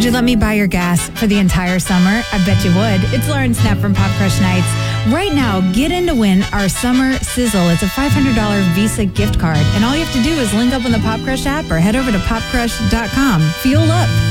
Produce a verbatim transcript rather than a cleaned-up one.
Would you let me buy your gas for the entire summer? I bet you would. It's Lauren Snap from Pop Crush Nights. Right now, get in to win our Summer Sizzle. It's a five hundred dollars Visa gift card. And all you have to do is link up on the Pop Crush app or head over to pop crush dot com. Fuel up.